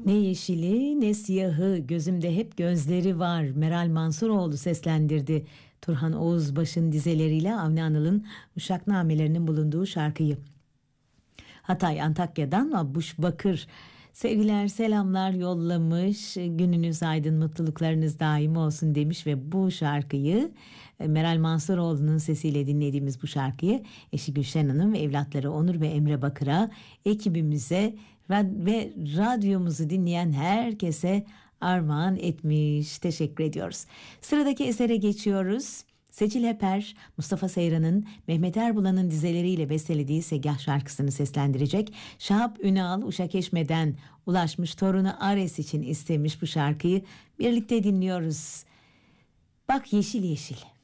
Ne yeşili ne siyahı, gözümde hep gözleri var. Meral Mansuroğlu seslendirdi. Turhan Oğuzbaş'ın dizeleriyle Avni Anıl'ın Uşaknamelerinin bulunduğu şarkıyı. Hatay Antakya'dan Abbuş Bakır sevgiler selamlar yollamış. Gününüz aydın, mutluluklarınız daim olsun demiş ve bu şarkıyı Meral Mansuroğlu'nun sesiyle dinlediğimiz bu şarkıyı eşi Gülşen Hanım ve evlatları Onur ve Emre Bakır'a, ekibimize ve radyomuzu dinleyen herkese armağan etmiş. Teşekkür ediyoruz. Sıradaki esere geçiyoruz. Seçil Heper, Mustafa Seyran'ın Mehmet Erbulan'ın dizeleriyle bestelediği Segah şarkısını seslendirecek. Şahap Ünal Uşakeşme'den ulaşmış, torunu Ares için istemiş bu şarkıyı. Birlikte dinliyoruz. Bak yeşil yeşil.